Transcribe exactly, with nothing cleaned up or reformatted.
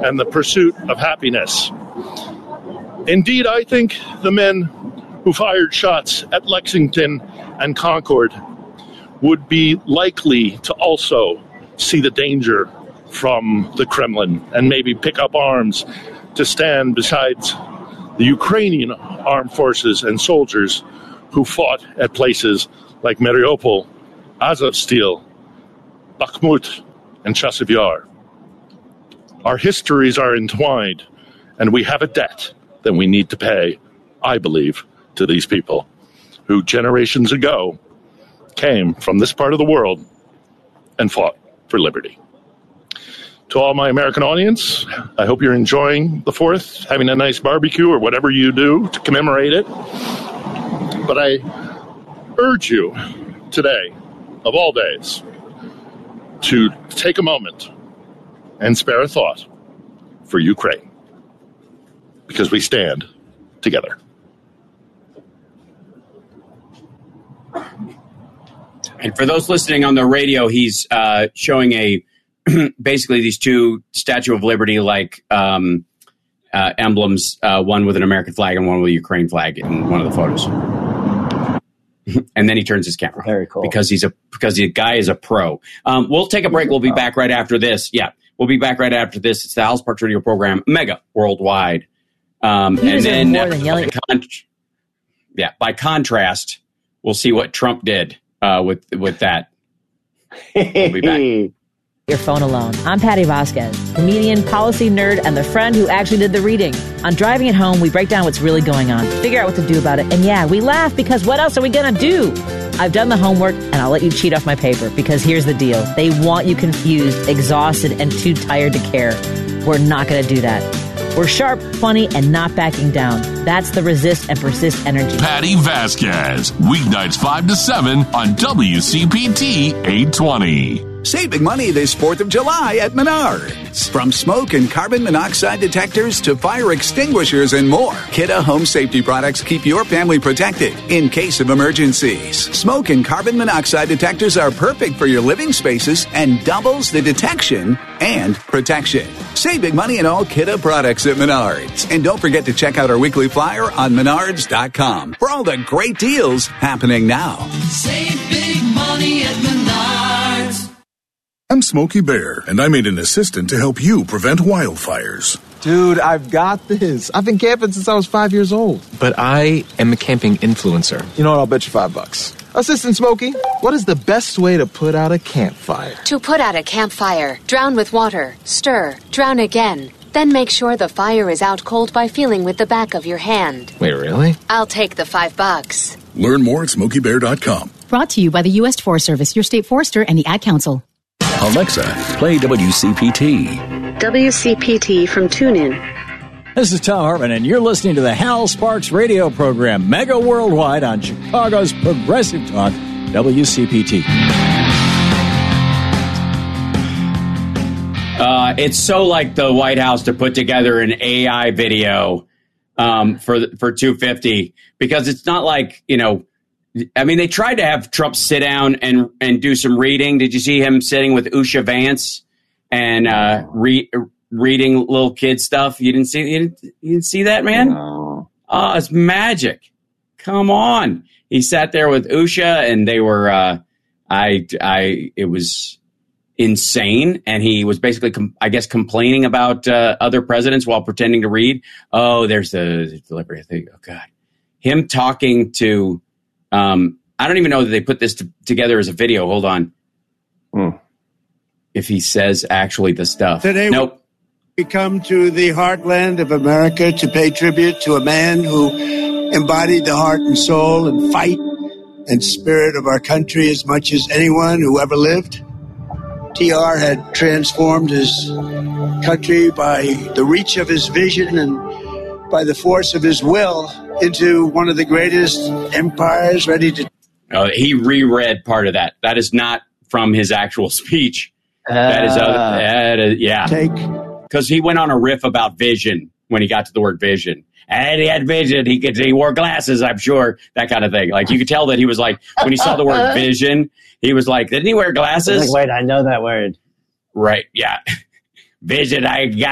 and the pursuit of happiness. Indeed, I think the men who fired shots at Lexington and Concord would be likely to also see the danger from the Kremlin and maybe pick up arms to stand beside the Ukrainian armed forces and soldiers who fought at places like Mariupol, Azovstal, Bakhmut, and Chasiv Yar. Our histories are entwined, and we have a debt that we need to pay, I believe, to these people who generations ago came from this part of the world and fought for liberty. To all my American audience, I hope you're enjoying the fourth, having a nice barbecue or whatever you do to commemorate it. But I urge you today, of all days, to take a moment and spare a thought for Ukraine, because we stand together. And for those listening on the radio, he's uh, showing a basically these two Statue of Liberty like um, uh, emblems, uh, one with an American flag and one with a Ukraine flag in one of the photos. And then he turns his camera. Very cool. Because he's a because the guy is a pro. Um, we'll take a break. We'll be back right after this. Yeah, we'll be back right after this. It's the Hal Sparks Radio program, Mega Worldwide. Um, he and then, more than yelling. By con- yeah, by contrast, we'll see what Trump did uh, with with that. We'll be back. Your phone alone. I'm Patty Vasquez, comedian, policy nerd, and the friend who actually did the reading. On Driving It Home, we break down what's really going on, figure out what to do about it, and yeah, we laugh because what else are we going to do? I've done the homework, and I'll let you cheat off my paper because here's the deal. They want you confused, exhausted, and too tired to care. We're not going to do that. We're sharp, funny, and not backing down. That's the resist and persist energy. Patty Vasquez, weeknights five to seven on W C P T eight twenty. Save big money this fourth of July at Menards. From smoke and carbon monoxide detectors to fire extinguishers and more, Kidde Home Safety products keep your family protected in case of emergencies. Smoke and carbon monoxide detectors are perfect for your living spaces and doubles the detection and protection. Save big money in all Kidde products at Menards. And don't forget to check out our weekly flyer on menards dot com for all the great deals happening now. Save big money at Menards. I'm Smokey Bear, and I made an assistant to help you prevent wildfires. Dude, I've got this. I've been camping since I was five years old. But I am a camping influencer. You know what? I'll bet you five bucks. Assistant Smokey, what is the best way to put out a campfire? To put out a campfire, drown with water, stir, drown again. Then make sure the fire is out cold by feeling with the back of your hand. Wait, really? I'll take the five bucks. Learn more at smokey bear dot com. Brought to you by the U S Forest Service, your state forester, and the Ad Council. Alexa, play W C P T. W C P T from TuneIn. This is Tom Hartman, and you're listening to the Hal Sparks radio program, Mega Worldwide on Chicago's Progressive Talk, W C P T. Uh, it's so like the White House to put together an A I video um, for for two fifty, because it's not like, you know, I mean, they tried to have Trump sit down and and do some reading. Did you see him sitting with Usha Vance and uh, re- reading little kid stuff? You didn't see you didn't, you didn't see that, man? No. Oh, it's magic. Come on. He sat there with Usha, and they were, uh, I, I, it was insane. And he was basically, com- I guess, complaining about uh, other presidents while pretending to read. Oh, there's the delivery. I think, oh, God. Him talking to, um, I don't even know that they put this t- together as a video. Hold on. Hmm. If he says actually the stuff. Today nope. We come to the heartland of America to pay tribute to a man who embodied the heart and soul and fight and spirit of our country as much as anyone who ever lived. T R had transformed his country by the reach of his vision and by the force of his will into one of the greatest empires ready to... Uh, he reread part of that. That is not from his actual speech. Uh, that is, other, that is yeah. Take... Because he went on a riff about vision when he got to the word vision. And he had vision. He could, he wore glasses, I'm sure, that kind of thing. Like, you could tell that he was like, when he saw the word vision, he was like, didn't he wear glasses? Like, wait, I know that word. Right, yeah. Vision, I got